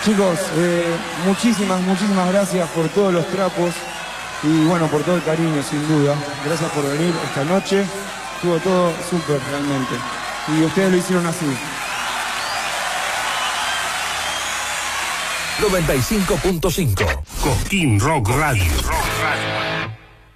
Chicos, muchísimas gracias por todos los trapos y bueno, por todo el cariño, sin duda. Gracias por venir esta noche. Estuvo todo súper realmente. Y ustedes lo hicieron así. 95.5 Cosquín Rock Radio.